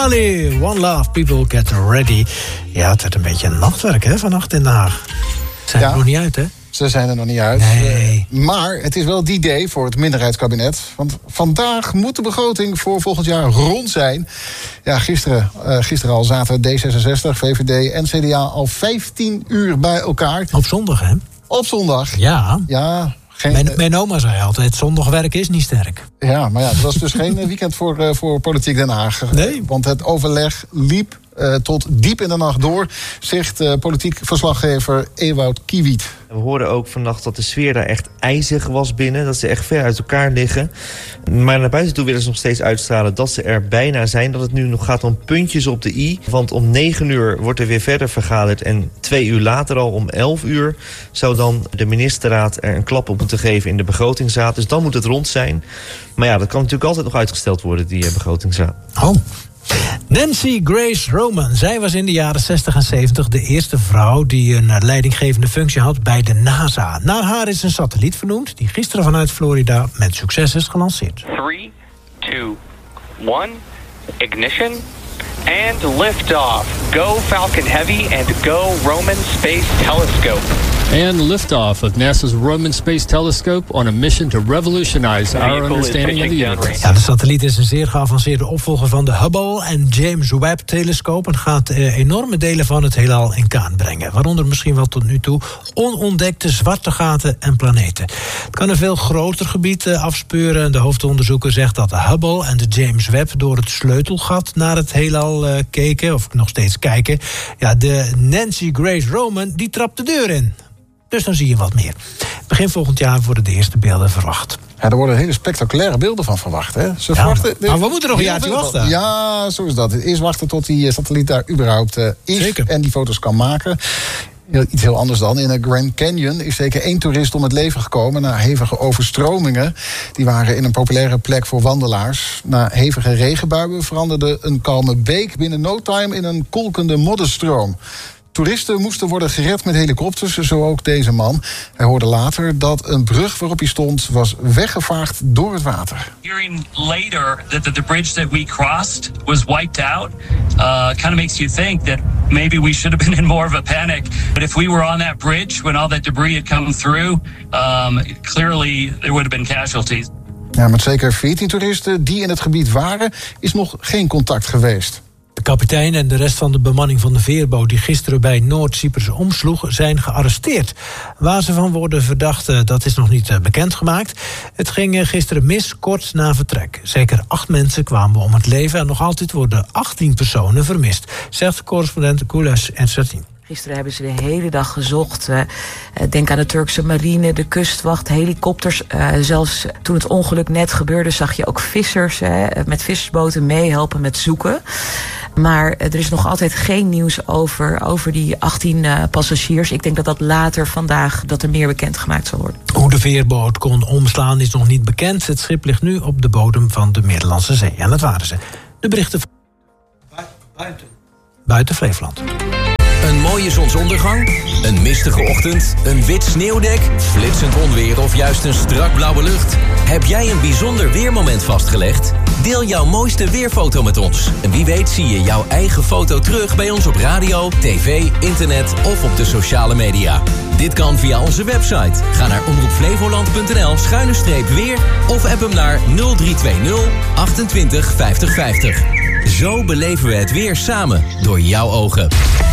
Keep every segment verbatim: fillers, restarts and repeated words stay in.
Marley, One Love, People Get Ready. Ja, het werd een beetje nachtwerk hè, vannacht in Den Haag. Zijn ja. er nog niet uit, hè? Ze zijn er nog niet uit. Nee. Uh, maar het is wel die day voor het minderheidskabinet. Want vandaag moet de begroting voor volgend jaar rond zijn. Ja, gisteren, uh, gisteren al zaten D zesenzestig, V V D en C D A al vijftien uur bij elkaar. Op zondag, hè? Op zondag. Ja. Ja. Geen, mijn, mijn oma zei altijd, zondagwerk is niet sterk. Ja, maar ja, het was dus geen weekend voor, uh, voor Politiek Den Haag. Nee. Want het overleg liep uh, tot diep in de nacht door, zegt uh, politiek verslaggever Ewout Kiewiet. We hoorden ook vannacht dat de sfeer daar echt ijzig was binnen. Dat ze echt ver uit elkaar liggen. Maar naar buiten toe willen ze nog steeds uitstralen dat ze er bijna zijn. Dat het nu nog gaat om puntjes op de i. Want om negen uur wordt er weer verder vergaderd. En twee uur later al om elf uur zou dan de ministerraad er een klap op moeten geven in de begrotingsraad. Dus dan moet het rond zijn. Maar ja, dat kan natuurlijk altijd nog uitgesteld worden, die uh, begrotingsraad. Oh. Nancy Grace Roman. Zij was in de jaren zestig en zeventig de eerste vrouw die een leidinggevende functie had bij de NASA. Naar haar is een satelliet vernoemd die gisteren vanuit Florida met succes is gelanceerd. drie, twee, één, ignition and liftoff. Go Falcon Heavy and go Roman Space Telescope. And liftoff of NASA's Roman Space Telescope on a mission to revolutionize our understanding of the universe. Ja, de satelliet is een zeer geavanceerde opvolger van de Hubble en James Webb-telescoop en gaat eh, enorme delen van het heelal in kaart brengen. Waaronder misschien wel tot nu toe onontdekte zwarte gaten en planeten. Het kan een veel groter gebied eh, afspeuren. De hoofdonderzoeker zegt dat de Hubble en de James Webb door het sleutelgat naar het heelal eh, keken, of nog steeds kijken. Ja, de Nancy Grace Roman die trapt de deur in. Dus dan zie je wat meer. Begin volgend jaar worden de eerste beelden verwacht. Ja, er worden hele spectaculaire beelden van verwacht. Hè? Ze ja, verwachten, maar we moeten nog een jaartje wachten. Ja, zo is dat. Eerst wachten tot die satelliet daar überhaupt uh, is. Zeker. En die foto's kan maken. Iets heel anders dan. In de Grand Canyon is zeker één toerist om het leven gekomen na hevige overstromingen. Die waren in een populaire plek voor wandelaars. Na hevige regenbuien veranderde een kalme beek binnen no time in een kolkende modderstroom. Toeristen moesten worden gered met helikopters, zo ook deze man. Hij hoorde later dat een brug waarop hij stond was weggevaagd door het water. Hearing later that the, the bridge that we crossed was wiped out, uh, kind of makes you think that maybe we should have been in more of a panic. But if we were on that bridge when all that debris had come through, um, clearly there would have been casualties. Ja, met zeker veertien toeristen die in het gebied waren, is nog geen contact geweest. De kapitein en de rest van de bemanning van de veerboot die gisteren bij Noord-Cyprus omsloeg zijn gearresteerd. Waar ze van worden verdacht, dat is nog niet bekendgemaakt. Het ging gisteren mis kort na vertrek. Zeker acht mensen kwamen om het leven en nog altijd worden achttien personen vermist, zegt correspondent Koulas Ersatin. Gisteren hebben ze de hele dag gezocht. Uh, denk aan de Turkse marine, de kustwacht, helikopters. Uh, zelfs toen het ongeluk net gebeurde zag je ook vissers uh, met vissersboten meehelpen met zoeken. Maar er is nog altijd geen nieuws over, over die achttien uh, passagiers. Ik denk dat dat later vandaag dat er meer bekendgemaakt zal worden. Hoe de veerboot kon omslaan is nog niet bekend. Het schip ligt nu op de bodem van de Middellandse Zee. En dat waren ze. De berichten buiten, buiten Flevoland. Een mooie zonsondergang, een mistige ochtend, een wit sneeuwdek, flitsend onweer of juist een strak blauwe lucht. Heb jij een bijzonder weermoment vastgelegd? Deel jouw mooiste weerfoto met ons. En wie weet zie je jouw eigen foto terug bij ons op radio, tv, internet of op de sociale media. Dit kan via onze website. Ga naar omroepflevoland.nl schuine streep weer of app hem naar nul drie twee nul achtentwintig vijftig vijftig. Zo beleven we het weer samen door jouw ogen.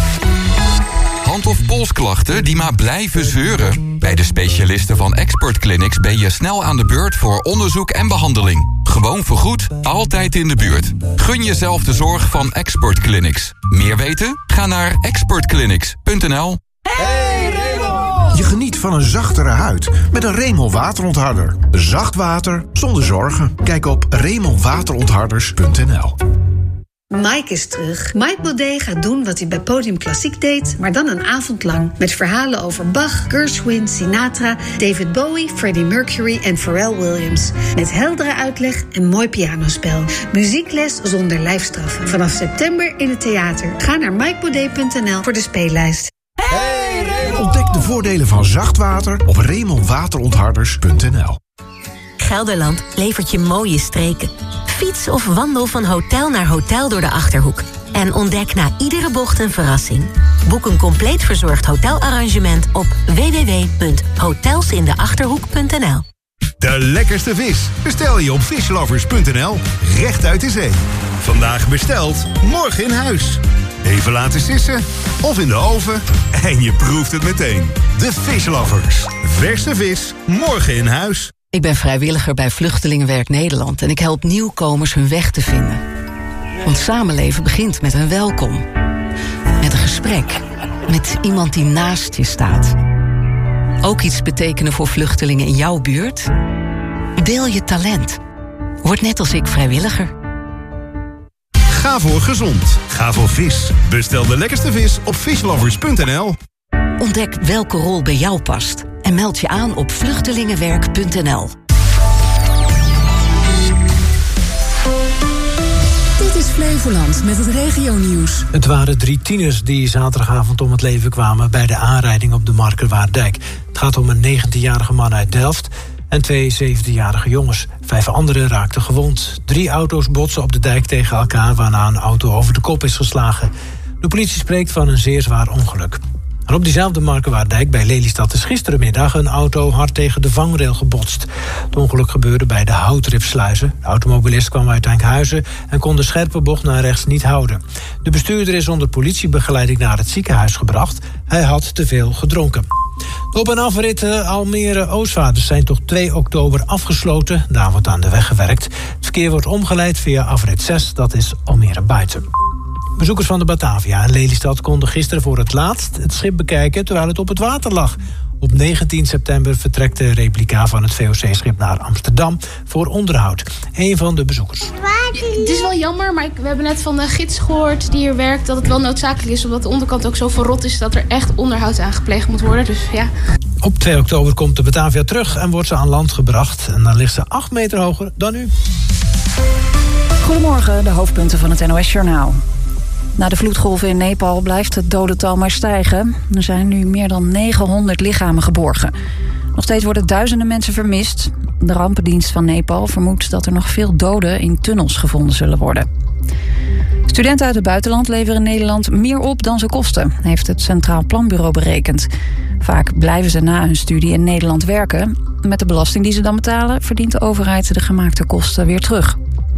Hand- of polsklachten die maar blijven zeuren? Bij de specialisten van Expert Clinics ben je snel aan de beurt voor onderzoek en behandeling. Gewoon vergoed, altijd in de buurt. Gun jezelf de zorg van Expert Clinics. Meer weten? Ga naar expert clinics punt n l. Hey Remol! Je geniet van een zachtere huid met een Remol waterontharder. Zacht water zonder zorgen. Kijk op remol waterontharders punt n l. Mike is terug. Mike Baudet gaat doen wat hij bij Podium Klassiek deed, maar dan een avond lang. Met verhalen over Bach, Gershwin, Sinatra, David Bowie, Freddie Mercury en Pharrell Williams. Met heldere uitleg en mooi pianospel. Muziekles zonder lijfstraffen. Vanaf september in het theater. Ga naar mike baudet punt n l voor de speellijst. Hey, Remol! Ontdek de voordelen van zacht water op remol waterontharders punt n l. Gelderland levert je mooie streken. Fiets of wandel van hotel naar hotel door de Achterhoek. En ontdek na iedere bocht een verrassing. Boek een compleet verzorgd hotelarrangement op w w w punt hotels in de achterhoek punt n l. De lekkerste vis bestel je op fishlovers punt n l, recht uit de zee. Vandaag besteld, morgen in huis. Even laten sissen of in de oven en je proeft het meteen. De Fishlovers. Verse vis, morgen in huis. Ik ben vrijwilliger bij Vluchtelingenwerk Nederland en ik help nieuwkomers hun weg te vinden. Want samenleven begint met een welkom. Met een gesprek. Met iemand die naast je staat. Ook iets betekenen voor vluchtelingen in jouw buurt? Deel je talent. Word net als ik vrijwilliger. Ga voor gezond. Ga voor vis. Bestel de lekkerste vis op fishlovers punt n l. Ontdek welke rol bij jou past. En meld je aan op vluchtelingenwerk punt n l. Dit is Flevoland met het regionieuws. Het waren drie tieners die zaterdagavond om het leven kwamen bij de aanrijding op de Markerwaarddijk. Het gaat om een negentienjarige man uit Delft en twee zeventienjarige jongens. Vijf anderen raakten gewond. Drie auto's botsen op de dijk tegen elkaar, waarna een auto over de kop is geslagen. De politie spreekt van een zeer zwaar ongeluk. En op diezelfde Markerwaarddijk bij Lelystad is gisterenmiddag een auto hard tegen de vangrail gebotst. Het ongeluk gebeurde bij de Houtripsluizen. De automobilist kwam uit Enkhuizen en kon de scherpe bocht naar rechts niet houden. De bestuurder is onder politiebegeleiding naar het ziekenhuis gebracht. Hij had te veel gedronken. De op- en afritten Almere-Oostvaarders zijn tot twee oktober afgesloten. Daar wordt aan de weg gewerkt. Het verkeer wordt omgeleid via afrit zes, dat is Almere Buiten. Bezoekers van de Batavia en Lelystad konden gisteren voor het laatst het schip bekijken terwijl het op het water lag. Op negentien september vertrekt de replica van het V O C-schip naar Amsterdam voor onderhoud. Een van de bezoekers. Het is wel jammer, maar we hebben net van de gids gehoord die hier werkt dat het wel noodzakelijk is omdat de onderkant ook zo verrot is dat er echt onderhoud aan gepleegd moet worden. Dus ja. Op twee oktober komt de Batavia terug en wordt ze aan land gebracht. En dan ligt ze acht meter hoger dan nu. Goedemorgen, de hoofdpunten van het N O S-journaal. Na de vloedgolven in Nepal blijft het dodental maar stijgen. Er zijn nu meer dan negenhonderd lichamen geborgen. Nog steeds worden duizenden mensen vermist. De rampendienst van Nepal vermoedt dat er nog veel doden in tunnels gevonden zullen worden. Studenten uit het buitenland leveren in Nederland meer op dan ze kosten, heeft het Centraal Planbureau berekend. Vaak blijven ze na hun studie in Nederland werken. Met de belasting die ze dan betalen verdient de overheid de gemaakte kosten weer terug.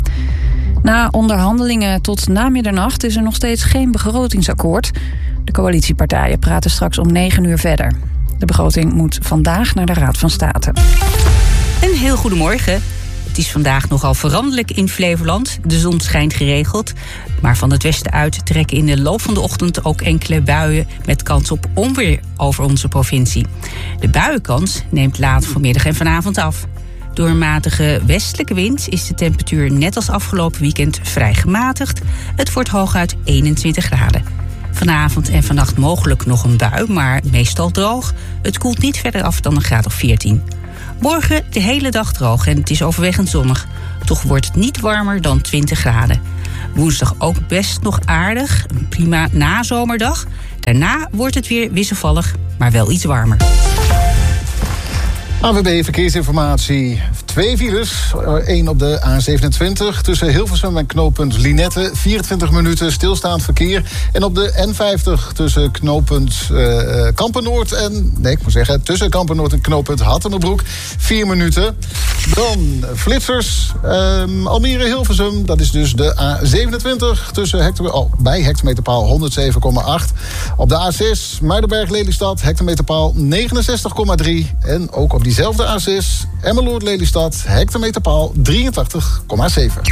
Na onderhandelingen tot na middernacht is er nog steeds geen begrotingsakkoord. De coalitiepartijen praten straks om negen uur verder. De begroting moet vandaag naar de Raad van State. Een heel goedemorgen. Het is vandaag nogal veranderlijk in Flevoland. De zon schijnt geregeld. Maar van het westen uit trekken in de loop van de ochtend ook enkele buien met kans op onweer over onze provincie. De buienkans neemt later vanmiddag en vanavond af. Door een matige westelijke wind is de temperatuur net als afgelopen weekend vrij gematigd. Het wordt hooguit eenentwintig graden. Vanavond en vannacht mogelijk nog een bui, maar meestal droog. Het koelt niet verder af dan een graad of veertien. Morgen de hele dag droog en het is overwegend zonnig. Toch wordt het niet warmer dan twintig graden. Woensdag ook best nog aardig, een prima nazomerdag. Daarna wordt het weer wisselvallig, maar wel iets warmer. A W B Verkeersinformatie. Twee files. Eén op de A zevenentwintig tussen Hilversum en knooppunt Linette. vierentwintig minuten stilstaand verkeer. En op de N vijftig tussen knooppunt uh, Kampen-Noord en... Nee, ik moet zeggen, tussen Kampen-Noord en knooppunt Hattemerbroek. Vier minuten. Dan flitsers. Um, Almere-Hilversum. Dat is dus de A zevenentwintig tussen hecto- oh, bij hectometerpaal honderdzeven komma acht. Op de A zes Muidenberg-Lelystad. Hectometerpaal negenenzestig komma drie. En ook op diezelfde A zes Emmeloord-Lelystad. Hectometerpaal drieëntachtig komma zeven.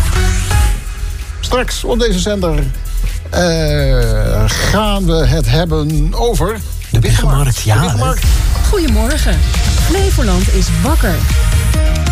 Straks op deze zender uh, gaan we het hebben over... De Biggenmarkt, ja. Goedemorgen. Flevoland is wakker.